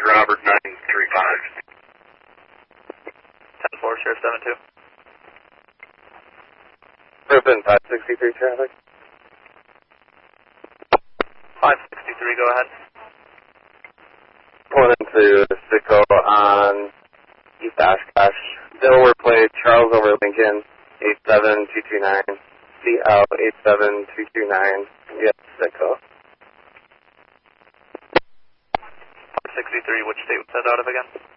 Robert 935. 10-4, Sheriff 7-2. Urban 563 traffic. 563, go ahead. Pulling into Sicko on East Oshkosh. Delaware plate, Charles over Lincoln, 87229. CL 87229. Yes, Sicko. 563, which state was that out of again?